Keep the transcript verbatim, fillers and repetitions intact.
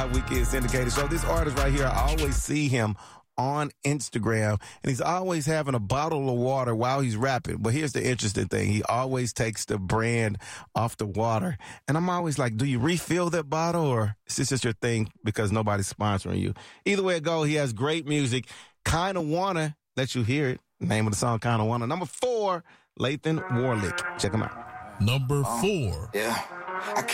five Weekend Syndicated Show. This artist right here, I always see him on Instagram, and he's always having a bottle of water while he's rapping. But here's the interesting thing. He always takes the brand off the water. And I'm always like, do you refill that bottle, or is this just your thing because nobody's sponsoring you? Either way it go, he has great music. Kinda Wanna, let you hear it. Name of the song, Kinda Wanna. Number four, Lathan Warlick. Check him out. Number four. Yeah. I